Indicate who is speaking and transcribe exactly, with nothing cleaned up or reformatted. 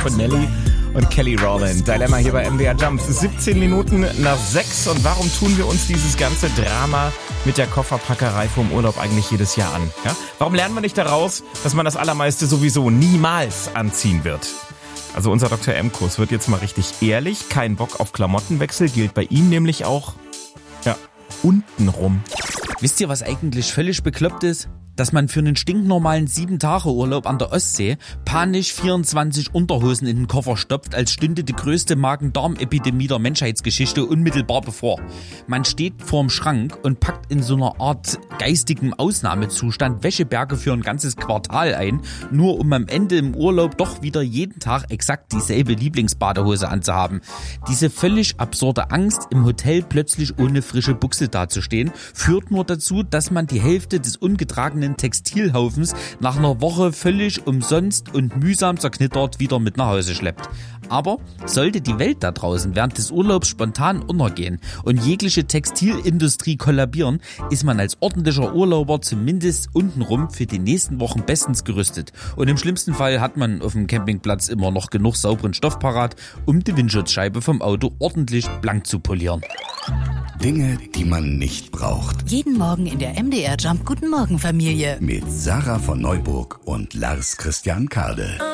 Speaker 1: von Nelly und Kelly Rowland. Dilemma hier bei M D R Jump. siebzehn Minuten nach sechs. Und warum tun wir uns dieses ganze Drama mit der Kofferpackerei vom Urlaub eigentlich jedes Jahr an? Ja? Warum lernen wir nicht daraus, dass man das Allermeiste sowieso niemals anziehen wird? Also unser Doktor M-Kurs wird jetzt mal richtig ehrlich. Kein Bock auf Klamottenwechsel gilt bei ihm nämlich auch, ja, untenrum.
Speaker 2: Wisst ihr, was eigentlich völlig bekloppt ist? Dass man für einen stinknormalen sieben Tage Urlaub an der Ostsee panisch vierundzwanzig Unterhosen in den Koffer stopft, als stünde die größte Magen-Darm-Epidemie der Menschheitsgeschichte unmittelbar bevor. Man steht vorm Schrank und packt in so einer Art geistigem Ausnahmezustand Wäscheberge für ein ganzes Quartal ein, nur um am Ende im Urlaub doch wieder jeden Tag exakt dieselbe Lieblingsbadehose anzuhaben. Diese völlig absurde Angst, im Hotel plötzlich ohne frische Buchse dazustehen, führt nur dazu, dass man die Hälfte des ungetragenen Textilhaufens nach einer Woche völlig umsonst und mühsam zerknittert wieder mit nach Hause schleppt. Aber sollte die Welt da draußen während des Urlaubs spontan untergehen und jegliche Textilindustrie kollabieren, ist man als ordentlicher Urlauber zumindest untenrum für die nächsten Wochen bestens gerüstet. Und im schlimmsten Fall hat man auf dem Campingplatz immer noch genug sauberen Stoff parat, um die Windschutzscheibe vom Auto ordentlich blank zu polieren.
Speaker 3: Dinge, die man nicht braucht.
Speaker 4: Jeden Morgen in der M D R Jump Guten Morgen Familie.
Speaker 3: Mit Sarah von Neuburg und Lars Christian Kade.